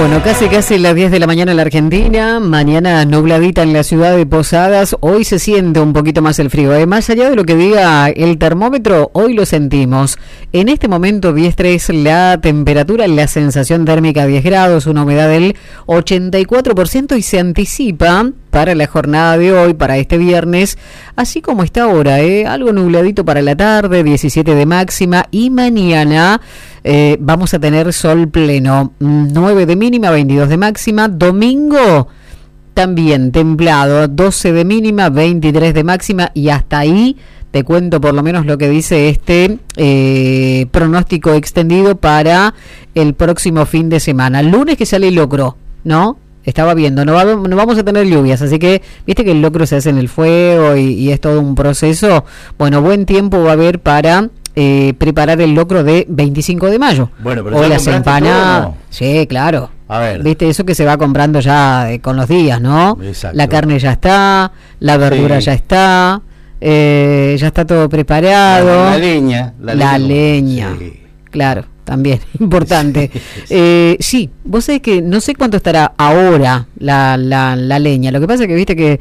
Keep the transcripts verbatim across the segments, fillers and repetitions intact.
Bueno, casi casi las diez de la mañana en la Argentina, mañana nubladita en la ciudad de Posadas, hoy se siente un poquito más el frío, ¿eh? Más allá de lo que diga el termómetro, hoy lo sentimos. En este momento diez tres la temperatura, la sensación térmica diez grados, una humedad del ochenta y cuatro por ciento y se anticipa para la jornada de hoy, para este viernes, así como está ahora, ¿eh? Algo nubladito para la tarde, diecisiete de máxima, y mañana eh, vamos a tener sol pleno, nueve de mínima, veintidós de máxima, domingo también templado, doce de mínima, veintitrés de máxima, y hasta ahí te cuento por lo menos lo que dice este eh, pronóstico extendido para el próximo fin de semana. Lunes que sale el locro, ¿no? Estaba viendo, no, va, no vamos a tener lluvias, así que viste que el locro se hace en el fuego y, y es todo un proceso. Bueno, buen tiempo va a haber para eh, preparar el locro de veinticinco de mayo. Bueno, pero o las empanadas. No. Sí, claro. A ver. Viste, eso que se va comprando ya eh, con los días, ¿no? Exacto. La carne ya está, la verdura sí. ya está, eh, ya está todo preparado. La, la leña. La, la leña, leña. Sí. Claro. También, importante. sí, sí. Eh, sí, vos sabés que no sé cuánto estará ahora la, la, la leña. Lo que pasa es que viste que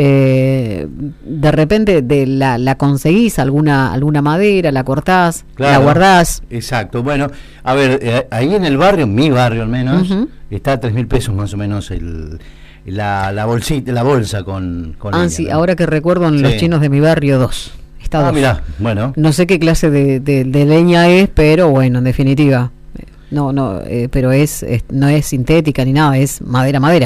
eh, de repente de la, la conseguís alguna alguna madera, la cortás, claro, la guardás. Exacto. Bueno, a ver, eh, ahí en el barrio, en mi barrio al menos, uh-huh. está a tres mil pesos más o menos el... La, la bolsita, la bolsa con, con ah, leña, sí, ¿no? Ahora que recuerdo en sí. los chinos de mi barrio, dos. Ah, mirá, bueno. No sé qué clase de, de, de leña es, pero bueno, en definitiva, no, no, eh, pero es, es, no es sintética ni nada, es madera, madera.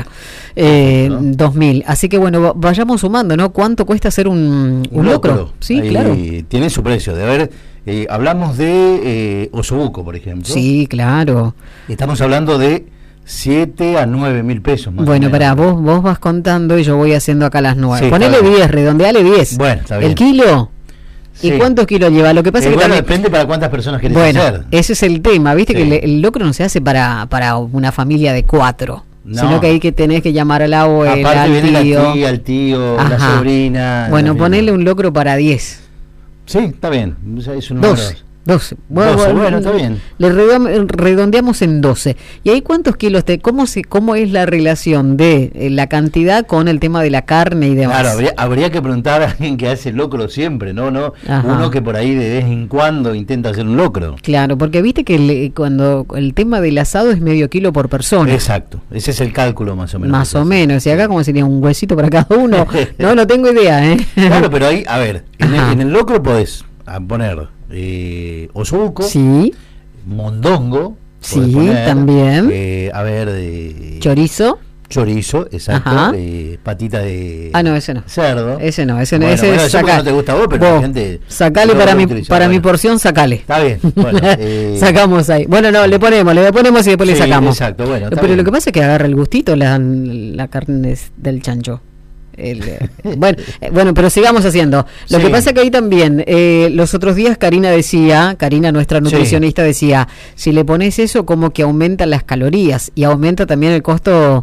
Eh, ¿no? dos mil. Así que bueno, vayamos sumando, ¿no? ¿Cuánto cuesta hacer un, un, un locro? locro? Sí, ahí claro. Tiene su precio. De ver, eh, hablamos de eh, osobuco, por ejemplo. Sí, claro. Estamos hablando de siete a nueve mil pesos más. Bueno, para vos, vos vas contando y yo voy haciendo acá las nueve. Sí, ponele diez, redondeale diez. Bueno, está bien. El kilo. ¿Y sí. cuántos kilos lleva? Lo que pasa eh, es que bueno, también depende para cuántas personas querés bueno, hacer. Ese es el tema, viste sí. que el, el locro no se hace para, para una familia de cuatro, no. sino que hay que tenés que llamar a la abuela, aparte al viene tío. la tía, el tío, Ajá. la sobrina. Bueno, ponele un locro para diez. Sí, está bien. Es un doce. doce. Bueno, doce, bueno, bueno, está bien. Le redondeamos en doce. ¿Y ahí cuántos kilos te cómo se cómo es la relación de eh, la cantidad con el tema de la carne y demás? Claro, habría, habría que preguntar a alguien que hace locro siempre, ¿no? no Ajá. Uno que por ahí de vez en cuando intenta hacer un locro. Claro, porque viste que le, cuando el tema del asado es medio kilo por persona. Exacto, ese es el cálculo más o menos. Más o menos, y acá como sería un huesito para cada uno. No, no tengo idea, ¿eh? Claro, pero ahí, a ver, en el, en el locro podés poner eh, osobuco, sí, mondongo, sí, poner, también, eh, a ver, de chorizo, chorizo, exacto, eh, patita de ah no ese no, cerdo, ese no, ese no, bueno, ese bueno, saca, no te gusta a vos, pero vos, la gente sacale para mi para bueno. mi porción, sacale, está bien, bueno, eh, sacamos ahí, bueno no, le ponemos, le ponemos y después sí, le sacamos, exacto, bueno, pero bien. Lo que pasa es que agarra el gustito la, la carne del chancho. El, eh, bueno, eh, bueno, pero sigamos haciendo. Lo sí. que pasa que ahí también, eh, los otros días Karina decía, Karina nuestra nutricionista sí. decía, si le pones eso como que aumentan las calorías y aumenta también el costo,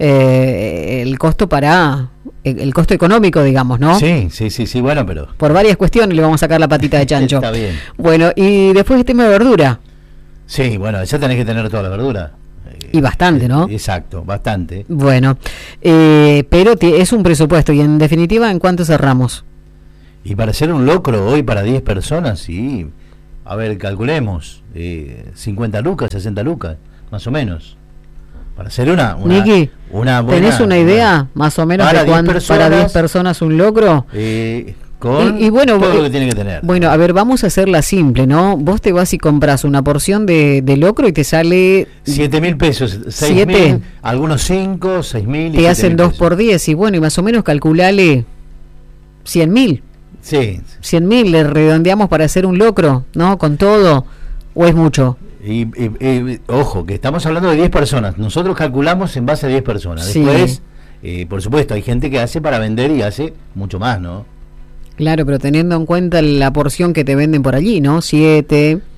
eh, el costo para, el, el costo económico, digamos, ¿no? Sí, sí, sí, sí, bueno, pero por varias cuestiones le vamos a sacar la patita de chancho. Está bien. Bueno, y después el tema de verdura. Sí, bueno, ya tenés que tener toda la verdura. Y bastante, ¿no? Exacto, bastante. Bueno, eh, pero t- es un presupuesto y en definitiva, ¿en cuánto cerramos? Y para hacer un locro hoy para diez personas, sí, a ver, calculemos, eh, cincuenta lucas, sesenta lucas, más o menos. Para hacer una... una Niki, una buena, ¿tenés una idea una, más o menos para de cuánto para diez personas un locro? Eh, con y, y bueno, todo eh, lo que tiene que tener. Bueno, a ver, vamos a hacerla simple, ¿no? Vos te vas y compras una porción de, de locro y te sale... Siete mil pesos, seis mil, algunos cinco, seis mil. Te hacen dos por diez y bueno, y más o menos calculale cien mil. Sí. Cien mil, le redondeamos para hacer un locro, ¿no? Con todo, ¿o es mucho? Y, y, y ojo, que estamos hablando de diez personas. Nosotros calculamos en base a diez personas. Sí. Después, eh, por supuesto, hay gente que hace para vender y hace mucho más, ¿no? Claro, pero teniendo en cuenta la porción que te venden por allí, ¿no? Siete,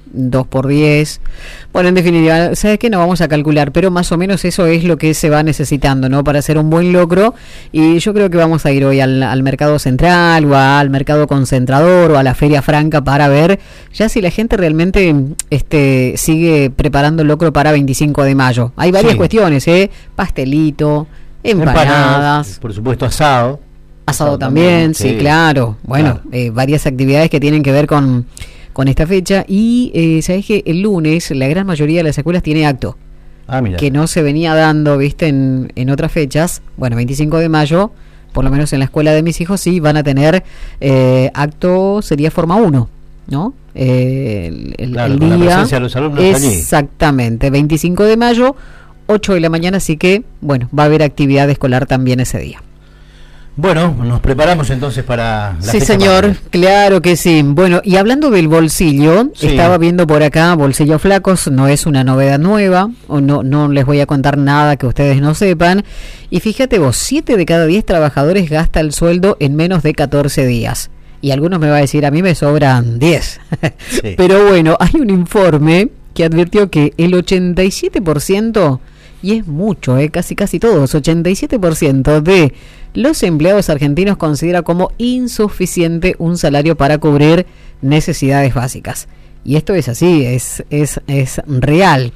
dos por diez. Bueno, en definitiva, ¿sabes qué? No vamos a calcular, pero más o menos eso es lo que se va necesitando, ¿no? Para hacer un buen locro. Y yo creo que vamos a ir hoy al, al mercado central o a, al mercado concentrador o a la feria franca para ver ya si la gente realmente este, sigue preparando el locro para veinticinco de mayo. Hay varias sí. cuestiones, ¿eh? Pastelito, empanadas. empanadas por supuesto, asado. Asado, asado también, también, sí, sí claro. Bueno, claro. Eh, varias actividades que tienen que ver con... con esta fecha. Y eh, sabés que el lunes la gran mayoría de las escuelas tiene acto, ah, mira. que no se venía dando, viste, en, en otras fechas. Bueno, veinticinco de mayo, por lo menos en la escuela de mis hijos, sí van a tener eh, acto, sería forma uno, ¿no? Eh, el, el, claro, el con día, la presencia de los alumnos exactamente, allí. veinticinco de mayo, ocho de la mañana, así que, bueno, va a haber actividad escolar también ese día. Bueno, nos preparamos entonces para la Sí, señor, padre. Claro que sí. Bueno, y hablando del bolsillo, sí. estaba viendo por acá Bolsillo Flacos, no es una novedad nueva, o no, no les voy a contar nada que ustedes no sepan. Y fíjate vos, siete de cada diez trabajadores gasta el sueldo en menos de catorce días. Y algunos me va a decir, a mí me sobran diez. Sí. Pero bueno, hay un informe que advirtió que el ochenta y siete por ciento, y es mucho, eh, casi casi todos, ochenta y siete por ciento de los empleados argentinos considera como insuficiente un salario para cubrir necesidades básicas. Y esto es así, es, es, es real.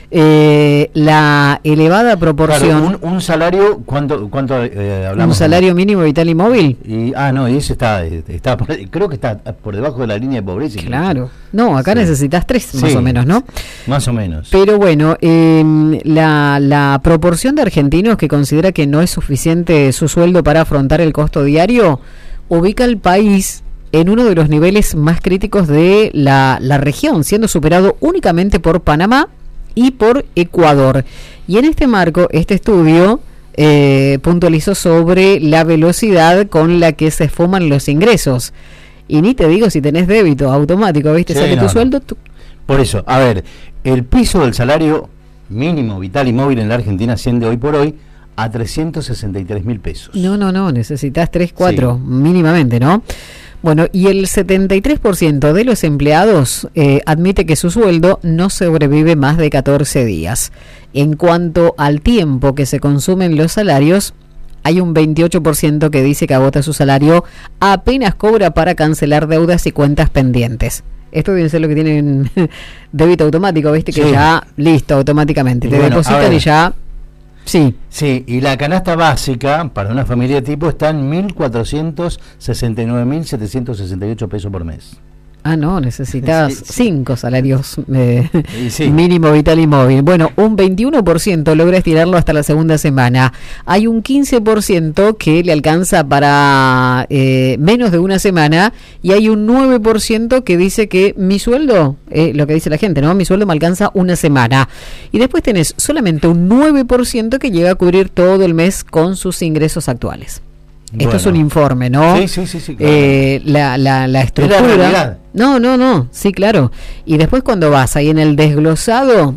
Eh, la elevada proporción... Claro, un, un salario, ¿cuánto, cuánto eh, hablamos? Un salario mínimo vital y móvil. Y, ah, no, y ese está, está por, creo que está por debajo de la línea de pobreza. Claro. No, acá sí. necesitas tres, sí, más o menos, ¿no? Más o menos. Pero bueno, eh, la, la proporción de argentinos que considera que no es suficiente su sueldo para afrontar el costo diario ubica al país en uno de los niveles más críticos de la, la región, siendo superado únicamente por Panamá y por Ecuador. Y en este marco, este estudio eh, puntualizó sobre la velocidad con la que se esfuman los ingresos. Y ni te digo si tenés débito automático, ¿viste? Sí, sale no, tu sueldo. Tu... Por eso, a ver, el piso del salario mínimo vital y móvil en la Argentina asciende hoy por hoy a trescientos sesenta y tres mil pesos. No, no, no, necesitas tres, cuatro, sí. mínimamente, ¿no? Bueno, y el setenta y tres por ciento de los empleados eh, admite que su sueldo no sobrevive más de catorce días. En cuanto al tiempo que se consumen los salarios, hay un veintiocho por ciento que dice que agota su salario apenas cobra para cancelar deudas y cuentas pendientes. Esto debe ser lo que tienen débito automático, ¿viste? Que sí. ya, listo, automáticamente. Te bueno, depositan y ya... Sí. Sí, y la canasta básica para una familia tipo está en mil cuatrocientos sesenta y nueve mil setecientos sesenta y ocho pesos por mes. Ah, no, necesitas sí, sí. cinco salarios eh, sí. mínimo vital y móvil. Bueno, un veintiuno por ciento logra estirarlo hasta la segunda semana. Hay un quince por ciento que le alcanza para eh, menos de una semana y hay un nueve por ciento que dice que mi sueldo, eh, lo que dice la gente, ¿no? Mi sueldo me alcanza una semana. Y después tenés solamente un nueve por ciento que llega a cubrir todo el mes con sus ingresos actuales. Esto bueno. es un informe, ¿no? Sí, sí, sí, sí claro. eh, la, la, la estructura. No, no, no, sí, claro. Y después cuando vas ahí en el desglosado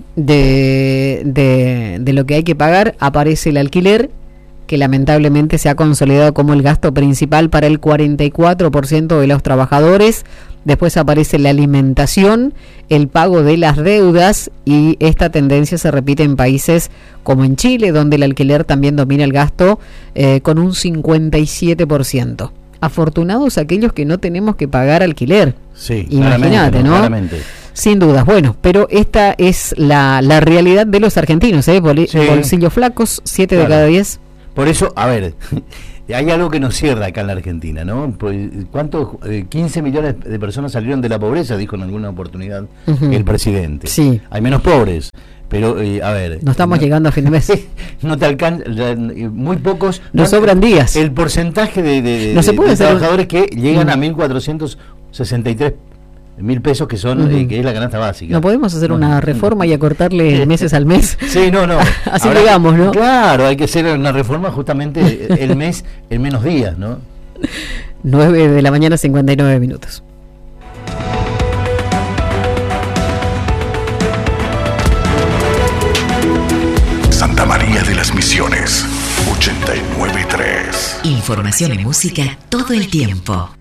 de, de, de lo que hay que pagar, aparece el alquiler, que lamentablemente se ha consolidado como el gasto principal para el cuarenta y cuatro por ciento de los trabajadores. Después aparece la alimentación, el pago de las deudas, y esta tendencia se repite en países como en Chile, donde el alquiler también domina el gasto eh, con un cincuenta y siete por ciento. Afortunados aquellos que no tenemos que pagar alquiler. Sí, imagínate, ¿no? Claramente. Sin dudas. Bueno, pero esta es la, la realidad de los argentinos, ¿eh? Bol- sí. Bolsillo flacos, siete claro. de cada diez. Por eso, a ver... Hay algo que nos cierra acá en la Argentina, ¿no? ¿Cuántos? Eh, quince millones de personas salieron de la pobreza, dijo en alguna oportunidad uh-huh. el presidente. Sí. Hay menos pobres, pero, eh, a ver... No estamos no, llegando a fin de mes. No te alcanza, muy pocos... Nos no, sobran días. El porcentaje de, de, no de, se puede de hacer trabajadores un... que llegan uh-huh. a mil cuatrocientos sesenta y tres mil pesos, que son uh-huh. eh, que es la canasta básica. No podemos hacer no, una reforma y acortarle meses al mes. Sí, no, no. Así Ahora, llegamos, ¿no? Claro, hay que hacer una reforma justamente el mes en menos días, ¿no? nueve de la mañana, cincuenta y nueve minutos. Santa María de las Misiones, ochenta y nueve punto tres. Información y música todo el tiempo.